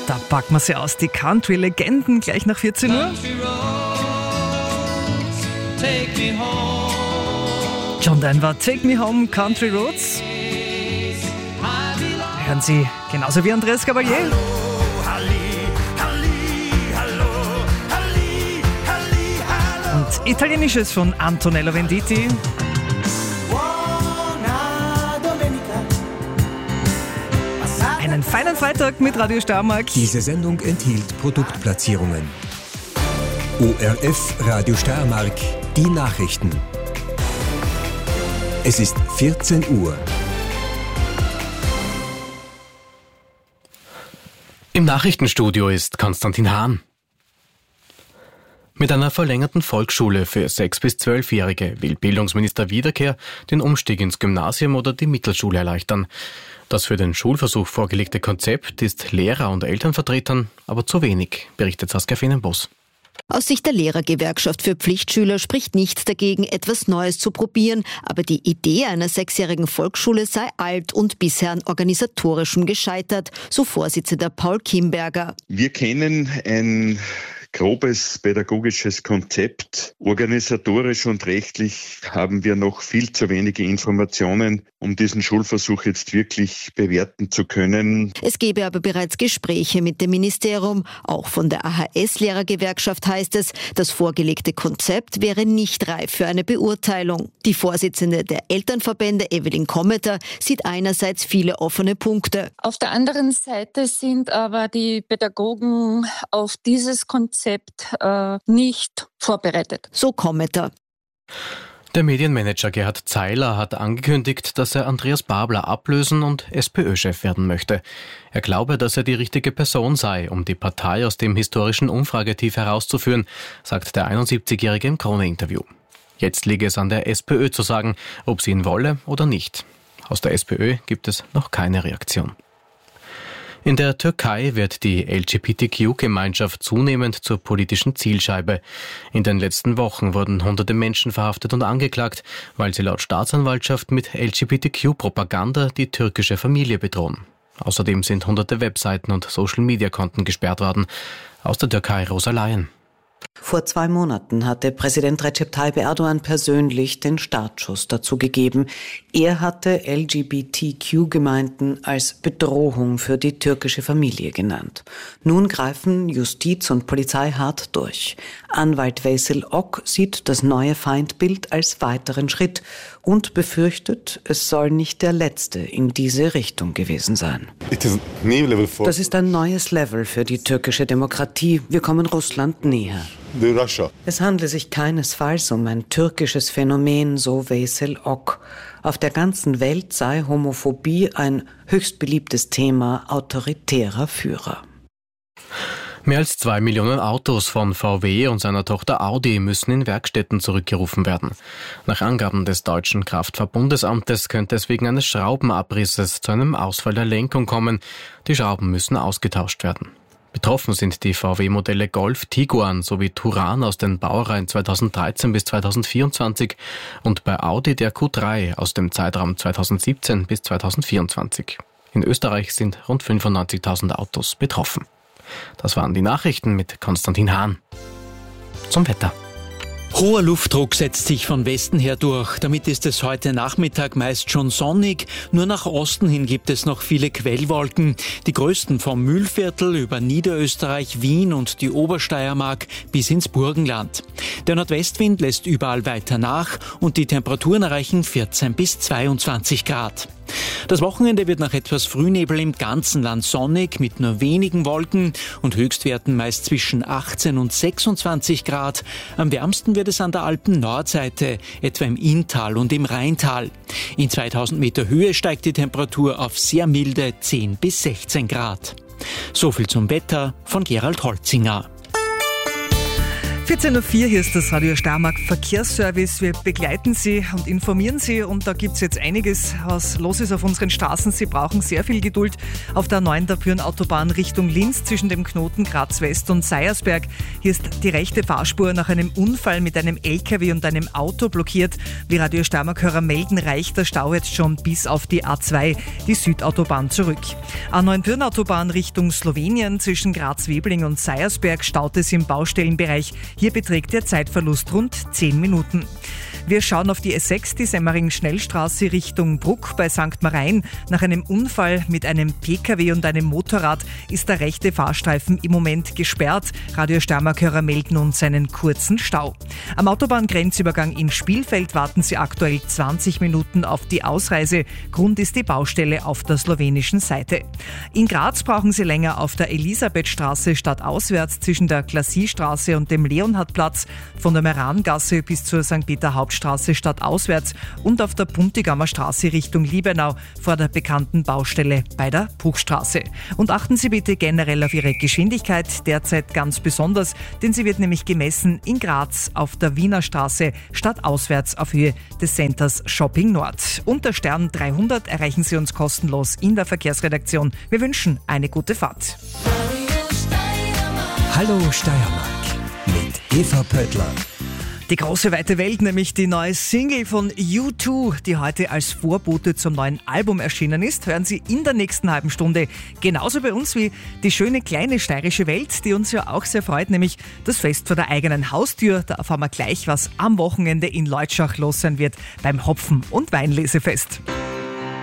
Da packen wir sie aus, die Country-Legenden, gleich nach 14 Uhr. John Denver, Take Me Home, Country Roads. Hören Sie genauso wie Andreas Gabalier. Und Italienisches von Antonello Venditti. Einen feinen Freitag mit Radio Steiermark. Diese Sendung enthielt Produktplatzierungen. ORF Radio Steiermark, die Nachrichten. Es ist 14 Uhr. Im Nachrichtenstudio ist Konstantin Hahn. Mit einer verlängerten Volksschule für 6- bis 12-Jährige will Bildungsminister Wiederkehr den Umstieg ins Gymnasium oder die Mittelschule erleichtern. Das für den Schulversuch vorgelegte Konzept ist Lehrer- und Elternvertretern aber zu wenig, berichtet Saskia Fenenbos. Aus Sicht der Lehrergewerkschaft für Pflichtschüler spricht nichts dagegen, etwas Neues zu probieren. Aber die Idee einer 6-jährigen Volksschule sei alt und bisher an organisatorischem gescheitert, so Vorsitzender Paul Kimberger. Wir kennen ein grobes pädagogisches Konzept. Organisatorisch und rechtlich haben wir noch viel zu wenige Informationen, um diesen Schulversuch jetzt wirklich bewerten zu können. Es gebe aber bereits Gespräche mit dem Ministerium. Auch von der AHS-Lehrergewerkschaft heißt es, das vorgelegte Konzept wäre nicht reif für eine Beurteilung. Die Vorsitzende der Elternverbände, Evelyn Kommeter, sieht einerseits viele offene Punkte. Auf der anderen Seite sind aber die Pädagogen auf dieses Konzept nicht vorbereitet. So Kommeter. Der Medienmanager Gerhard Zeiler hat angekündigt, dass er Andreas Babler ablösen und SPÖ-Chef werden möchte. Er glaube, dass er die richtige Person sei, um die Partei aus dem historischen Umfragetief herauszuführen, sagt der 71-Jährige im Krone-Interview. Jetzt liege es an der SPÖ zu sagen, ob sie ihn wolle oder nicht. Aus der SPÖ gibt es noch keine Reaktion. In der Türkei wird die LGBTQ-Gemeinschaft zunehmend zur politischen Zielscheibe. In den letzten Wochen wurden hunderte Menschen verhaftet und angeklagt, weil sie laut Staatsanwaltschaft mit LGBTQ-Propaganda die türkische Familie bedrohen. Außerdem sind hunderte Webseiten und Social-Media-Konten gesperrt worden. Aus der Türkei Rosa Laien. Vor 2 Monaten hatte Präsident Recep Tayyip Erdogan persönlich den Startschuss dazu gegeben. Er hatte LGBTQ-Gemeinden als Bedrohung für die türkische Familie genannt. Nun greifen Justiz und Polizei hart durch. Anwalt Veysel Ok sieht das neue Feindbild als weiteren Schritt und befürchtet, es soll nicht der letzte in diese Richtung gewesen sein. Das ist ein neues Level für die türkische Demokratie. Wir kommen Russland näher. Es handle sich keinesfalls um ein türkisches Phänomen, so Veysel Ok. Auf der ganzen Welt sei Homophobie ein höchst beliebtes Thema autoritärer Führer. Mehr als 2 Millionen Autos von VW und seiner Tochter Audi müssen in Werkstätten zurückgerufen werden. Nach Angaben des Deutschen Kraftfahrt-Bundesamtes könnte es wegen eines Schraubenabrisses zu einem Ausfall der Lenkung kommen. Die Schrauben müssen ausgetauscht werden. Betroffen sind die VW-Modelle Golf, Tiguan sowie Touran aus den Baureihen 2013 bis 2024 und bei Audi der Q3 aus dem Zeitraum 2017 bis 2024. In Österreich sind rund 95.000 Autos betroffen. Das waren die Nachrichten mit Konstantin Hahn. Zum Wetter. Hoher Luftdruck setzt sich von Westen her durch. Damit ist es heute Nachmittag meist schon sonnig. Nur nach Osten hin gibt es noch viele Quellwolken. Die größten vom Mühlviertel über Niederösterreich, Wien und die Obersteiermark bis ins Burgenland. Der Nordwestwind lässt überall weiter nach und die Temperaturen erreichen 14 bis 22 Grad. Das Wochenende wird nach etwas Frühnebel im ganzen Land sonnig mit nur wenigen Wolken und Höchstwerten meist zwischen 18 und 26 Grad. Am wärmsten wird es an der Alpen-Nordseite, etwa im Inntal und im Rheintal. In 2000 Meter Höhe steigt die Temperatur auf sehr milde 10 bis 16 Grad. So viel zum Wetter von Gerald Holzinger. 14.04 Uhr, hier ist das Radio Steiermark Verkehrsservice. Wir begleiten Sie und informieren Sie und da gibt es jetzt einiges, was los ist auf unseren Straßen. Sie brauchen sehr viel Geduld auf der 9. Autobahn Richtung Linz zwischen dem Knoten Graz West und Seiersberg. Hier ist die rechte Fahrspur nach einem Unfall mit einem LKW und einem Auto blockiert. Wie Radio Steiermark-Hörer melden, reicht der Stau jetzt schon bis auf die A2, die Südautobahn zurück. A9 Autobahn Richtung Slowenien zwischen Graz-Webling und Seiersberg staut es im Baustellenbereich. Hier beträgt der Zeitverlust rund 10 Minuten. Wir schauen auf die S6, die Semmering-Schnellstraße Richtung Bruck bei St. Marein. Nach einem Unfall mit einem Pkw und einem Motorrad ist der rechte Fahrstreifen im Moment gesperrt. Radio Steiermark-Hörer melden uns einen kurzen Stau. Am Autobahngrenzübergang in Spielfeld warten Sie aktuell 20 Minuten auf die Ausreise. Grund ist die Baustelle auf der slowenischen Seite. In Graz brauchen Sie länger auf der Elisabethstraße stadtauswärts zwischen der Glassiestraße und dem Leonhardplatz, von der Merangasse bis zur St. Peter-Hauptstraße stadtauswärts und auf der Puntigammer Straße Richtung Liebenau vor der bekannten Baustelle bei der Bruchstraße. Und achten Sie bitte generell auf Ihre Geschwindigkeit, derzeit ganz besonders, denn sie wird nämlich gemessen in Graz auf der Wiener Straße stadtauswärts auf Höhe des Centers Shopping Nord. Unter Stern 300 erreichen Sie uns kostenlos in der Verkehrsredaktion. Wir wünschen eine gute Fahrt. Hallo Steiermark mit Eva Pöttler. Die große weite Welt, nämlich die neue Single von U2, die heute als Vorbote zum neuen Album erschienen ist, hören Sie in der nächsten halben Stunde. Genauso bei uns wie die schöne kleine steirische Welt, die uns ja auch sehr freut, nämlich das Fest vor der eigenen Haustür. Da erfahren wir gleich, was am Wochenende in Leutschach los sein wird beim Hopfen- und Weinlesefest.